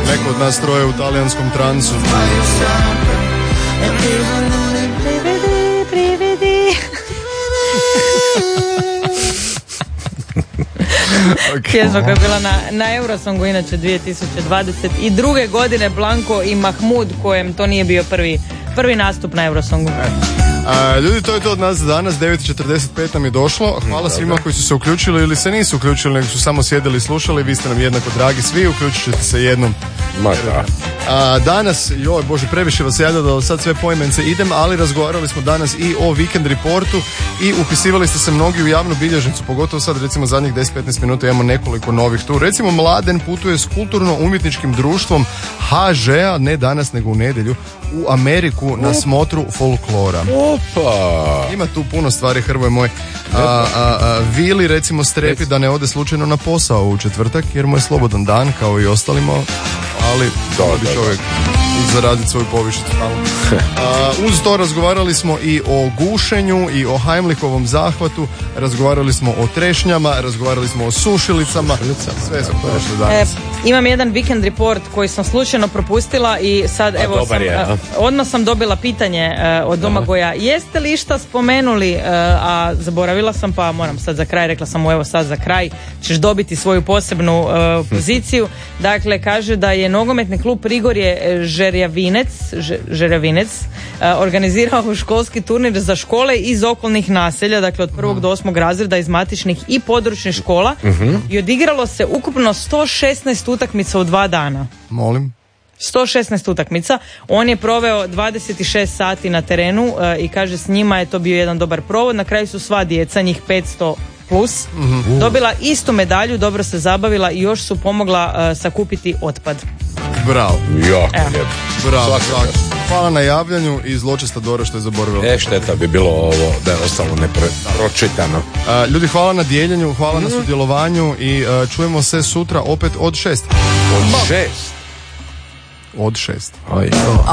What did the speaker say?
Neko od nas troje u talijanskom transu. Pjesma koja je bila na Eurosongu inače 2022. godine, Blanko i Mahmud, kojem to nije bio prvi nastup na Eurosongu. Ljudi, to je to od nas za danas. 9:45 nam je došlo. Hvala svima koji su se uključili ili se nisu uključili, nego su samo sjedili i slušali. Vi ste nam jednako dragi svi, uključit ćete se jednom. Danas, joj Bože, previše vas javlja da sad sve poimence idem, ali razgovarali smo danas i o Weekend Reportu i upisivali ste se mnogi u javnu bilježnicu, pogotovo sad recimo zadnjih 10-15 minuta imamo nekoliko novih tu. Recimo Mladen putuje s kulturno-umjetničkim društvom HŽ-a, ne danas nego u nedjelju, u Ameriku na smotru folklora. Opa! Ima tu puno stvari, Hrvoje moj. Vili recimo strepi da ne ode slučajno na posao u četvrtak jer mu je slobodan dan kao i ostalima, ali bi čovjek zaraditi svoju povišicu. Uz to razgovarali smo i o gušenju i o Heimlichovom zahvatu, razgovarali smo o trešnjama, razgovarali smo o sušilicama, sve smo prošli danas. Imam jedan Weekend Report koji sam slučajno propustila i sad evo odmah sam dobila pitanje od Domagoja, jeste li išta spomenuli, a zaboravila sam, pa moram sad za kraj, rekla sam mu evo sad za kraj ćeš dobiti svoju posebnu poziciju. Dakle, kaže da je nogometni klub Prigorje Žerjavinec organizirao školski turnir za škole iz okolnih naselja, dakle od 1. do 8. razreda iz matičnih i područnih škola i odigralo se ukupno 116 utakmica u 2 dana. Molim? 116 utakmica. On je proveo 26 sati na terenu i kaže s njima je to bio jedan dobar provod. Na kraju su sva djeca, njih 500 plus, dobila istu medalju, dobro se zabavila i još su pomogla sakupiti otpad. Bravo. Bravo. Hvala na javljanju i zločesta Dora što je zaboravila. Šteta bi bilo ovo da je ostalo nepročitano. Ljudi, hvala na dijeljenju, hvala na sudjelovanju i čujemo se sutra opet od 6. Od 6? Od 6. Aj.